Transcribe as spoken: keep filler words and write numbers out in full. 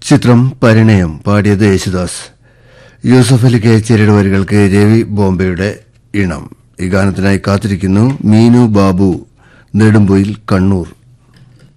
ചിത്രം പരിണയം. പാടിയത് യേശുദാസ്. യൂസഫ് അലിക്ക് അയച്ചേരിയുടെ വരികൾക്ക് രവി ബോംബെയുടെ ഇണം. ഈ ഗാനത്തിനായി കാത്തിരിക്കുന്നു മീനു ബാബു, നെടുമ്പൊയിൽ, കണ്ണൂർ.